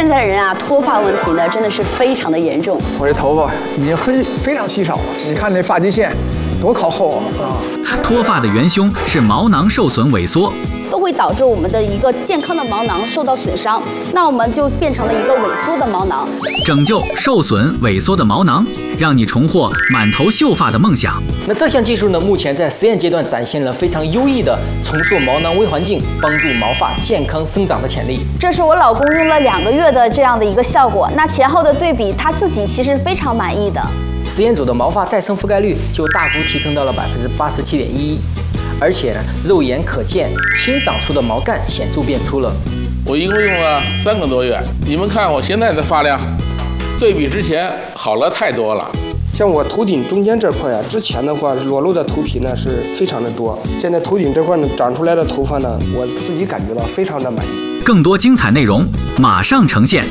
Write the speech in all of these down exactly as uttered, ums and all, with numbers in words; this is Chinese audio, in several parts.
现在的人啊，脱发问题呢，真的是非常的严重。 我这头发已经很非常稀少了，你看那发际线多靠后啊！ 脱发的元凶是毛囊受损萎缩， 都会导致我们的一个健康的毛囊受到损伤，那我们就变成了一个萎缩的毛囊。 拯救受损萎缩的毛囊，让你重获满头秀发的梦想。 那这项技术呢，目前在实验阶段展现了非常优异的重塑毛囊微环境，帮助毛发健康生长的潜力。 这是我老公用了两个月的这样的一个效果，那前后的对比，他自己其实非常满意的。 实验组的毛发再生覆盖率就大幅提升到了百分之八十七点一，而且呢，肉眼可见新长出的毛干显著变粗了。 我一共用了三个多月，你们看我现在的发量，对比之前好了太多了。 像我头顶中间这块啊，之前的话裸露的头皮呢是非常的多，现在头顶这块呢长出来的头发呢，我自己感觉到非常的满意。 更多精彩内容马上呈现。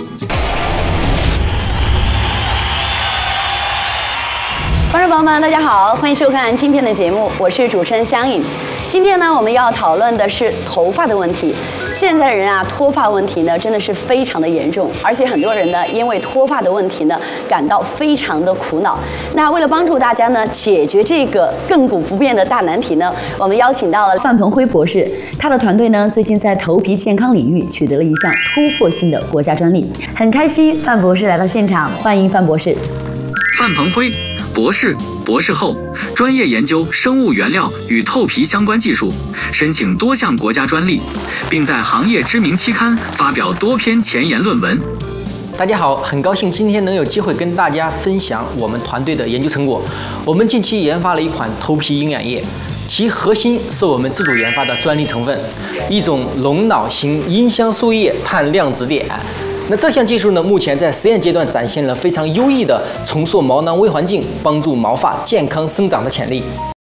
观众朋友们，大家好，欢迎收看今天的节目，我是主持人香颖。今天呢，我们要讨论的是头发的问题。现在的人啊，脱发问题呢，真的是非常的严重，而且很多人呢，因为脱发的问题呢，感到非常的苦恼。那为了帮助大家呢，解决这个亘古不变的大难题呢，我们邀请到了范鹏辉博士，他的团队呢，最近在头皮健康领域取得了一项突破性的国家专利，很开心范博士来到现场，欢迎范博士。 范鹏辉博士、博士后，专业研究生物原料与透皮相关技术，申请多项国家专利，并在行业知名期刊发表多篇前沿论文。 大家好，很高兴今天能有机会跟大家分享我们团队的研究成果。我们近期研发了一款头皮营养液，其核心是我们自主研发的专利成分，一种龙脑型阴香素液碳量子碘。那这项技术呢，目前在实验阶段展现了非常优异的重塑毛囊微环境，帮助毛发健康生长的潜力。